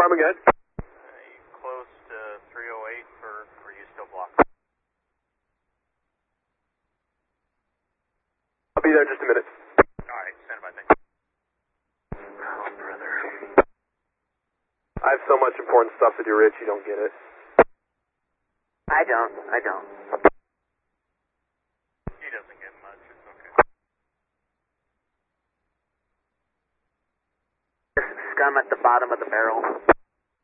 Farm again. You close to 308 or are you still blocked? I'll be there in just a minute. Alright, stand by, thank you. Oh, brother. I have so much important stuff to do, Rich, you don't get it. I don't. He doesn't get much, it's okay. Scum at the bottom of the barrel.